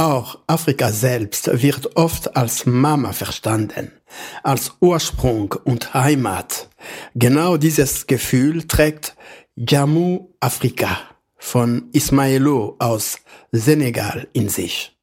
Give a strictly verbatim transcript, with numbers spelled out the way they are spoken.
Auch Afrika selbst wird oft als Mama verstanden, als Ursprung und Heimat. Genau dieses Gefühl trägt Jammu Afrika von Ismaël Lô aus Senegal in sich.